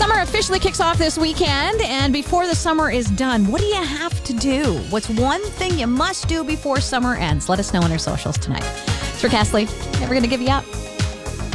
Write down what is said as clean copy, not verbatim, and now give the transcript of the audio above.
Summer officially kicks off this weekend, and before the summer is done, what do you have to do? What's one thing you must do before summer ends? Let us know on our socials tonight. It's Rick Astley. Never going to give you up.